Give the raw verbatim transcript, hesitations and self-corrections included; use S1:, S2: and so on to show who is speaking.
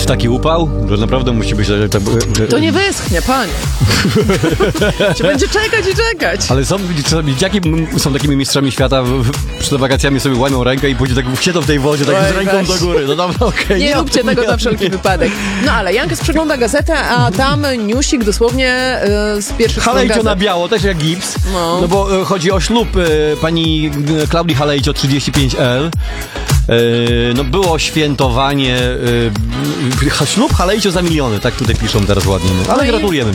S1: Czy taki upał? Że naprawdę musi być... Że, że...
S2: To nie wyschnie, panie. Czy będzie czekać i czekać.
S1: Ale są, dzieciaki są takimi mistrzami świata, w, w, przed wakacjami sobie łamią rękę i później tak siedzą w tej wodzie, tak
S2: Oj,
S1: z ręką
S2: weź.
S1: do góry. No dobra, okej.
S2: Nie
S1: nie,
S2: róbcie tego
S1: nie,
S2: na wszelki
S1: nie.
S2: wypadek. No ale Jankes przegląda gazetę, a tam newsik dosłownie e, z pierwszych stron
S1: Halejcio
S2: gazet.
S1: na biało, też jak gips.
S2: No.
S1: No, bo e, chodzi o ślub e, pani e, Klaudii Halejcio trzydzieści pięć L. E, no było świętowanie, e, ślub Halejcio za miliony, tak tutaj piszą teraz ładnie. No. Ale
S2: No i-
S1: gratulujemy.